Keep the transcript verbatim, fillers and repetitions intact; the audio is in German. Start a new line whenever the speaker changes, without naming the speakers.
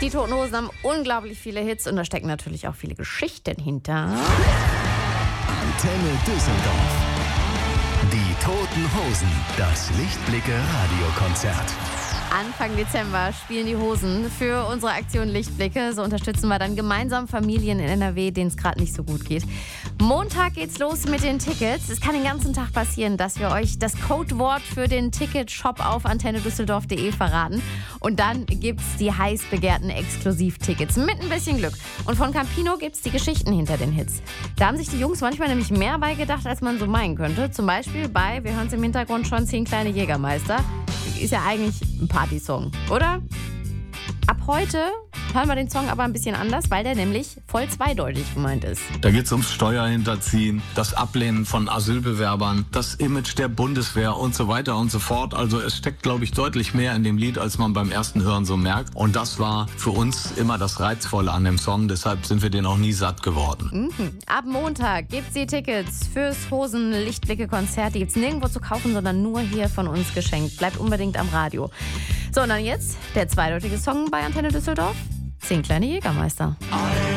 Die Toten Hosen haben unglaublich viele Hits und da stecken natürlich auch viele Geschichten hinter.
Antenne Düsseldorf. Die Toten Hosen, das Lichtblicke-Radiokonzert.
Anfang Dezember spielen die Hosen für unsere Aktion Lichtblicke. So unterstützen wir dann gemeinsam Familien in N R W, denen es gerade nicht so gut geht. Montag geht's los mit den Tickets. Es kann den ganzen Tag passieren, dass wir euch das Codewort für den Ticketshop auf antenne düsseldorf punkt de verraten. Und dann gibt's die heiß begehrten Exklusivtickets mit ein bisschen Glück. Und von Campino gibt's die Geschichten hinter den Hits. Da haben sich die Jungs manchmal nämlich mehr bei gedacht, als man so meinen könnte. Zum Beispiel bei, wir hören es im Hintergrund schon, zehn kleine Jägermeister. Ist ja eigentlich ein Partysong, oder? Ab heute hören wir den Song aber ein bisschen anders, weil der nämlich voll zweideutig gemeint ist.
Da geht es ums Steuerhinterziehen, das Ablehnen von Asylbewerbern, das Image der Bundeswehr und so weiter und so fort. Also es steckt, glaube ich, deutlich mehr in dem Lied, als man beim ersten Hören so merkt. Und das war für uns immer das Reizvolle an dem Song. Deshalb sind wir den auch nie satt geworden.
Mhm. Ab Montag gibt es die Tickets fürs Hosen-Lichtblicke-Konzert. Die gibt es nirgendwo zu kaufen, sondern nur hier von uns geschenkt. Bleibt unbedingt am Radio. So, und dann jetzt der zweideutige Song bei Antenne Düsseldorf. Zehn kleine Jägermeister.